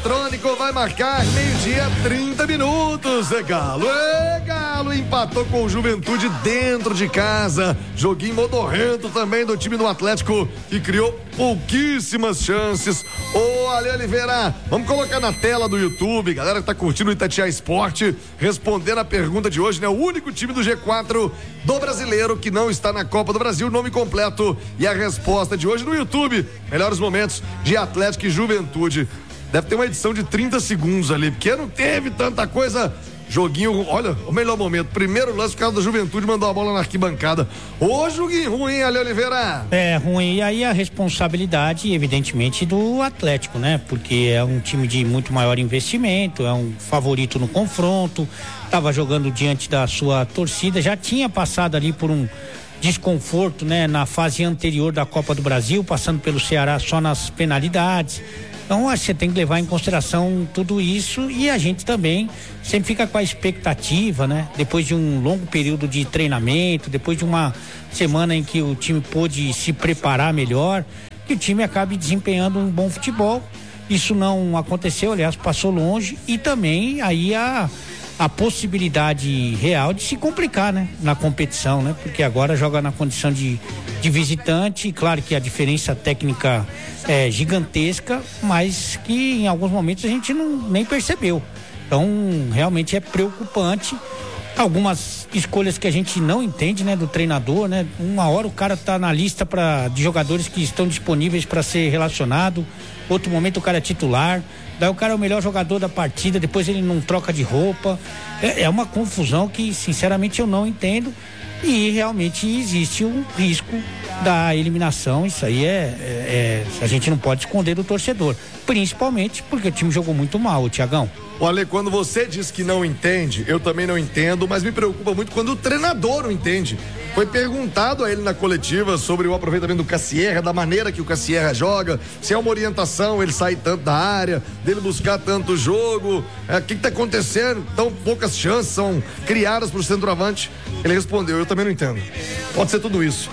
eletrônico vai marcar 12:30. Galo empatou com o Juventude dentro de casa. Joguinho modorrento também do time do Atlético, que criou pouquíssimas chances. Ô, Ale Oliveira, vamos colocar na tela do YouTube, galera que tá curtindo o Itatiaia Esporte, respondendo a pergunta de hoje, né? O único time do G4 do brasileiro que não está na Copa do Brasil, nome completo e a resposta de hoje no YouTube. Melhores momentos de Atlético e Juventude. Deve ter uma edição de 30 segundos ali, porque não teve tanta coisa. Joguinho, olha, o melhor momento. Primeiro lance, por causa da Juventude, mandou a bola na arquibancada. Ô, joguinho ruim, Ale Oliveira. É, ruim. E aí a responsabilidade, evidentemente, do Atlético, né? Porque é um time de muito maior investimento, é um favorito no confronto, estava jogando diante da sua torcida, já tinha passado ali por um desconforto, né? Na fase anterior da Copa do Brasil, passando pelo Ceará só nas penalidades. Então, acho que você tem que levar em consideração tudo isso, e a gente também sempre fica com a expectativa, né? Depois de um longo período de treinamento, depois de uma semana em que o time pôde se preparar melhor, que o time acabe desempenhando um bom futebol. Isso não aconteceu, aliás, passou longe, e também aí a possibilidade real de se complicar, né? Na competição, né? Porque agora joga na condição de visitante, claro que a diferença técnica é gigantesca, mas que em alguns momentos a gente nem percebeu. Então, realmente é preocupante. Algumas escolhas que a gente não entende, né, do treinador, né? Uma hora o cara tá na lista de jogadores que estão disponíveis para ser relacionado, outro momento o cara é titular, daí o cara é o melhor jogador da partida, depois ele não troca de roupa. É uma confusão que, sinceramente, eu não entendo, e realmente existe um risco da eliminação. Isso aí a gente não pode esconder do torcedor, principalmente porque o time jogou muito mal, Thiagão. Olha, quando você diz que não entende, eu também não entendo, mas me preocupa muito quando o treinador não entende. Foi perguntado a ele na coletiva sobre o aproveitamento do Cassierra, da maneira que o Cassierra joga, se é uma orientação ele sair tanto da área, dele buscar tanto jogo, o que tá acontecendo? Tão poucas chances são criadas pro centroavante. Ele respondeu, eu também não entendo. Pode ser tudo isso.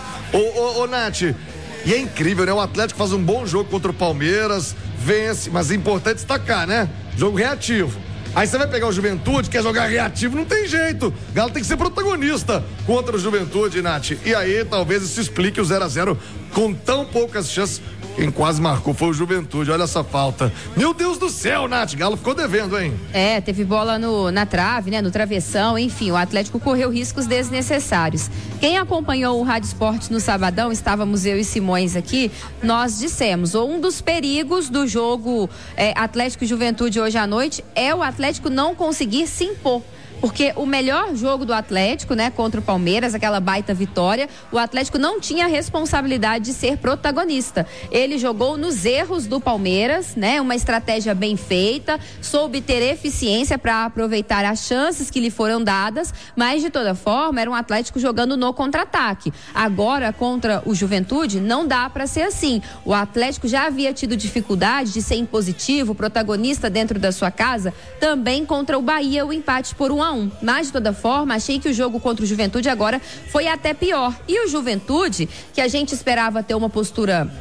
Ô Nath, e é incrível, né? O Atlético faz um bom jogo contra o Palmeiras, vence, mas é importante destacar, né? Jogo reativo. Aí você vai pegar o Juventude, quer jogar reativo, não tem jeito. Galo tem que ser protagonista contra o Juventude, Nath. E aí talvez isso explique o 0-0 com tão poucas chances. Quem quase marcou foi o Juventude, olha essa falta. Meu Deus do céu, Nath, Galo ficou devendo, hein? Teve bola na trave, né? No travessão, enfim, o Atlético correu riscos desnecessários. Quem acompanhou o Rádio Esportes no sabadão, estávamos eu e Simões aqui, nós dissemos, um dos perigos do jogo Atlético e Juventude hoje à noite é o Atlético não conseguir se impor. Porque o melhor jogo do Atlético, né, contra o Palmeiras, aquela baita vitória, o Atlético não tinha a responsabilidade de ser protagonista. Ele jogou nos erros do Palmeiras, né, uma estratégia bem feita, soube ter eficiência para aproveitar as chances que lhe foram dadas, mas de toda forma era um Atlético jogando no contra-ataque. Agora, contra o Juventude, não dá para ser assim. O Atlético já havia tido dificuldade de ser impositivo, protagonista dentro da sua casa, também contra o Bahia, o empate por 1-1. Mas de toda forma, achei que o jogo contra o Juventude agora foi até pior. E o Juventude, que a gente esperava ter uma postura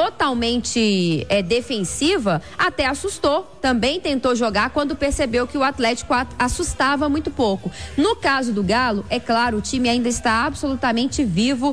totalmente defensiva, até assustou, também tentou jogar quando percebeu que o Atlético assustava muito pouco. No caso do Galo, é claro, o time ainda está absolutamente vivo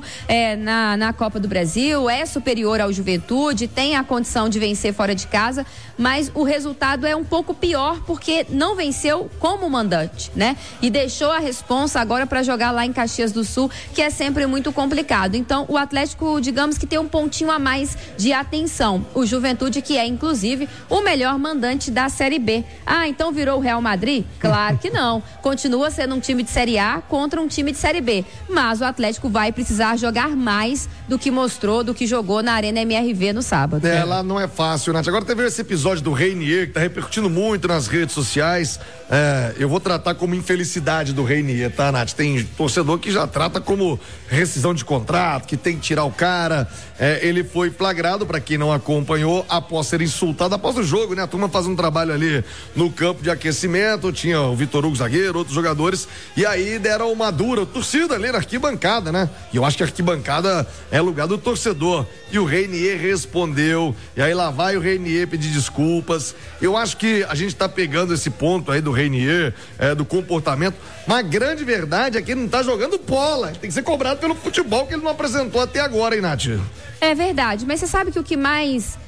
na Copa do Brasil, é superior ao Juventude, tem a condição de vencer fora de casa, mas o resultado é um pouco pior porque não venceu como mandante, né? E deixou a responsa agora para jogar lá em Caxias do Sul, que é sempre muito complicado. Então, o Atlético, digamos que tem um pontinho a mais de atenção. O Juventude, que é inclusive o melhor mandante da Série B. Então virou o Real Madrid? Claro que não. Continua sendo um time de Série A contra um time de Série B. Mas o Atlético vai precisar jogar mais do que mostrou, do que jogou na Arena MRV no sábado. Lá não é fácil, Nath. Agora teve esse episódio do Reinier, que tá repercutindo muito nas redes sociais. Eu vou tratar como infelicidade do Reinier, tá, Nath? Tem torcedor que já trata como rescisão de contrato, que tem que tirar o cara. Ele foi flagrado, para quem não acompanhou, após ser insultado após o jogo, né? A turma faz um trabalho ali no campo de aquecimento, tinha o Vitor Hugo zagueiro, outros jogadores, e aí deram uma dura torcida ali na arquibancada, né? E eu acho que a arquibancada é lugar do torcedor. E o Reinier respondeu, e aí lá vai o Reinier pedir desculpas. Eu acho que a gente tá pegando esse ponto aí do Reinier, do comportamento, mas a grande verdade é que ele não tá jogando bola, ele tem que ser cobrado pelo futebol que ele não apresentou até agora, hein, Nath? É verdade, mas você sabe que o que mais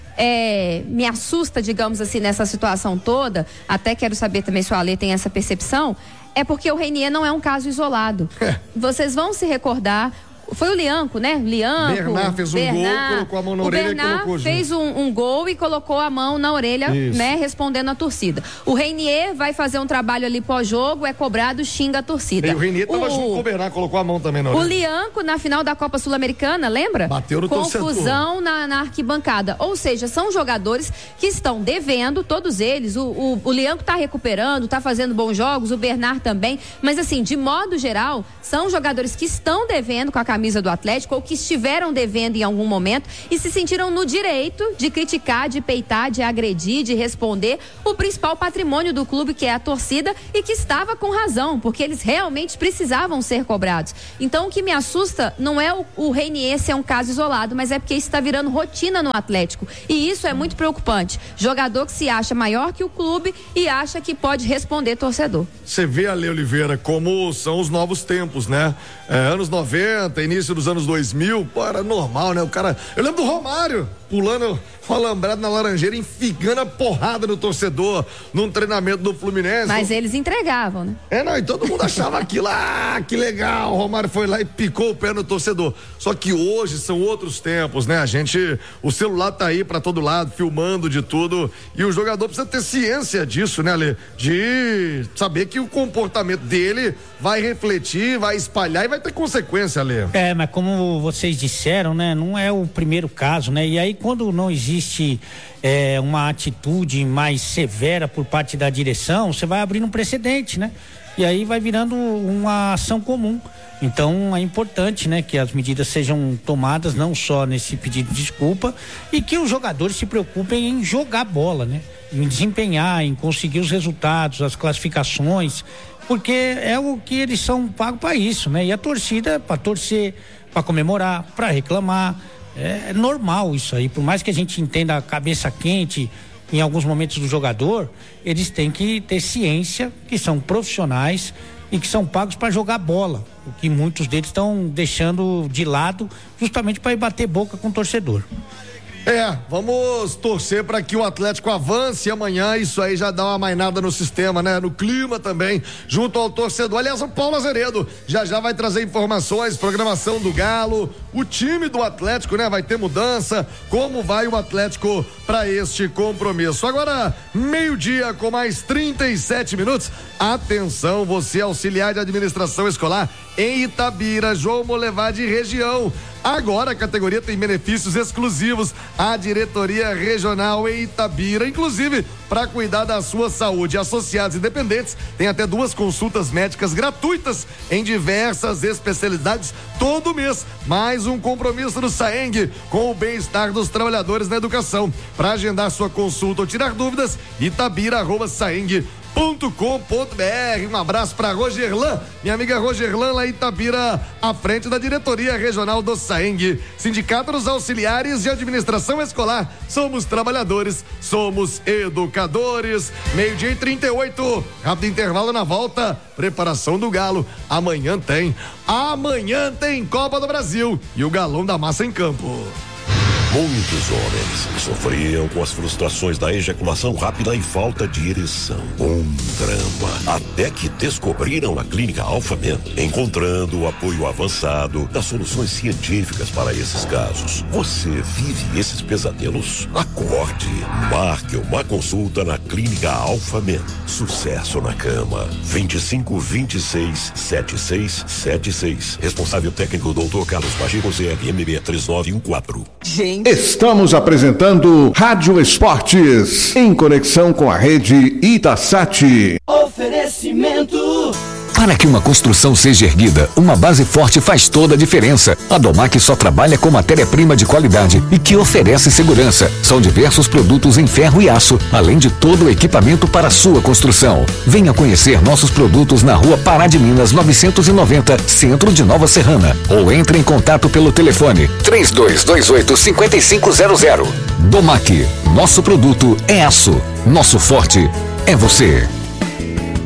me assusta, digamos assim, nessa situação toda, até quero saber também se o Alê tem essa percepção, é porque o Reinier não é um caso isolado. Vocês vão se recordar, foi o Lianco, né? Bernard fez um gol, colocou a mão na orelha e colocou junto. Fez um gol e colocou a mão na orelha, né? Respondendo a torcida. O Reinier vai fazer um trabalho ali pós-jogo, é cobrado, xinga a torcida. E o Reinier tava junto com o Bernard, colocou a mão também na orelha. O Lianco, na final da Copa Sul-Americana, lembra? Bateu no torcedor. Confusão na arquibancada. Ou seja, são jogadores que estão devendo, todos eles. O Lianco tá recuperando, tá fazendo bons jogos, o Bernard também. Mas assim, de modo geral, são jogadores que estão devendo com a camisa do Atlético ou que estiveram devendo em algum momento e se sentiram no direito de criticar, de peitar, de agredir, de responder o principal patrimônio do clube, que é a torcida, e que estava com razão, porque eles realmente precisavam ser cobrados. Então o que me assusta não é o Reinier ser um caso isolado, mas é porque isso está virando rotina no Atlético e isso é muito preocupante. Jogador que se acha maior que o clube e acha que pode responder torcedor. Você vê, Ale Oliveira, como são os novos tempos, né? Anos 90, início dos anos 2000, pô, era normal, né? O cara, eu lembro do Romário pulando o alambrado na Laranjeira, enfigando a porrada no torcedor num treinamento do Fluminense. Mas eles entregavam, né? E todo mundo achava aquilo, que legal, o Romário foi lá e picou o pé no torcedor. Só que hoje são outros tempos, né? O celular tá aí pra todo lado, filmando de tudo, e o jogador precisa ter ciência disso, né, Lê? De saber que o comportamento dele vai refletir, vai espalhar e vai ter consequência, Lê. Mas como vocês disseram, né? Não é o primeiro caso, né? E aí quando não existe uma atitude mais severa por parte da direção, você vai abrindo um precedente, né? E aí vai virando uma ação comum. Então é importante, né, que as medidas sejam tomadas não só nesse pedido de desculpa e que os jogadores se preocupem em jogar bola, né? Em desempenhar, em conseguir os resultados, as classificações, porque é o que eles são pagos para isso, né? E a torcida para torcer, para comemorar, para reclamar. É normal isso aí, por mais que a gente entenda a cabeça quente em alguns momentos do jogador, eles têm que ter ciência que são profissionais e que são pagos para jogar bola, o que muitos deles estão deixando de lado justamente para ir bater boca com o torcedor. Vamos torcer para que o Atlético avance amanhã, isso aí já dá uma mainada no sistema, né? No clima também, junto ao torcedor. Aliás, o Paulo Azeredo já vai trazer informações, programação do Galo, o time do Atlético, né? Vai ter mudança, como vai o Atlético para este compromisso. Agora, 12:00 com mais 37 minutos. Atenção, você auxiliar de administração escolar em Itabira, João Molevade região. Agora a categoria tem benefícios exclusivos à diretoria regional em Itabira, inclusive para cuidar da sua saúde. Associados independentes têm até 2 consultas médicas gratuitas em diversas especialidades todo mês. Mais um compromisso do SAENG com o bem-estar dos trabalhadores na educação. Para agendar sua consulta ou tirar dúvidas, itabira@saeng.com.br. Um abraço para Rogerlan, minha amiga Rogerlan lá em Itabira, à frente da diretoria regional do SAENG. Sindicato dos Auxiliares de Administração Escolar. Somos trabalhadores, somos educadores. 12:38, rápido intervalo na volta. Preparação do Galo. Amanhã tem Copa do Brasil e o Galão da Massa em campo. Muitos homens sofriam com as frustrações da ejaculação rápida e falta de ereção. Um drama. Até que descobriram a Clínica Alphamed, encontrando o apoio avançado das soluções científicas para esses casos. Você vive esses pesadelos? Acorde. Marque uma consulta na Clínica Alphamed. Sucesso na cama. 2526-7676. Responsável técnico Dr. Carlos Pacheco, CRMB 3914. Estamos apresentando Rádio Esportes, em conexão com a rede Itasat. Oferecimento Para que uma construção seja erguida, uma base forte faz toda a diferença. A Domac só trabalha com matéria-prima de qualidade e que oferece segurança. São diversos produtos em ferro e aço, além de todo o equipamento para a sua construção. Venha conhecer nossos produtos na Rua Pará de Minas 990, Centro de Nova Serrana. Ou entre em contato pelo telefone 3228-5500. Domac, nosso produto é aço. Nosso forte é você.